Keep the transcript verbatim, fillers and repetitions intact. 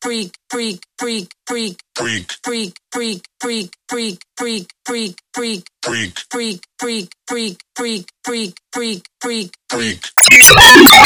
freak, freak, freak, freak, freak, freak, freak, freak, freak, freak, freak, freak, freak, freak, freak, freak, freak, freak, freak, freak. freak.